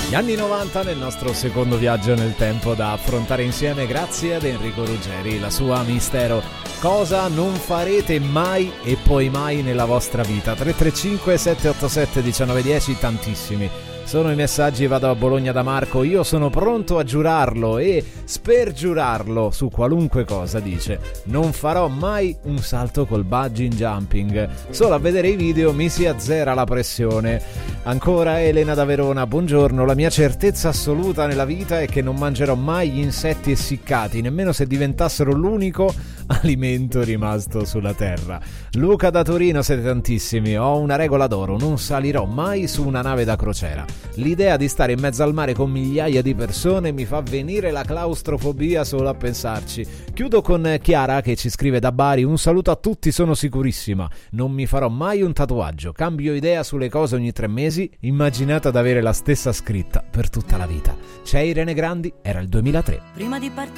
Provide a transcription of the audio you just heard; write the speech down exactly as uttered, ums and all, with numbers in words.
Gli anni novanta nel nostro secondo viaggio nel tempo da affrontare insieme grazie ad Enrico Ruggeri, la sua Mistero. Cosa non farete mai e poi mai nella vostra vita? tre tre cinque sette otto sette uno nove uno zero, tantissimi sono i messaggi. Vado a Bologna da Marco: io sono pronto a giurarlo e spergiurarlo su qualunque cosa. Dice: non farò mai un salto col bungee jumping, solo a vedere i video mi si azzera la pressione. Ancora Elena da Verona: buongiorno, la mia certezza assoluta nella vita è che non mangerò mai gli insetti essiccati, nemmeno se diventassero l'unico alimento rimasto sulla terra. Luca da Torino: siete tantissimi, ho una regola d'oro, non salirò mai su una nave da crociera. L'idea di stare in mezzo al mare con migliaia di persone mi fa venire la claustrofobia solo a pensarci. Chiudo con Chiara che ci scrive da Bari: un saluto a tutti, sono sicurissima, non mi farò mai un tatuaggio, cambio idea sulle cose ogni tre mesi, immaginate ad avere la stessa scritta per tutta la vita. C'è Irene Grandi, era il duemilatré. Prima di partire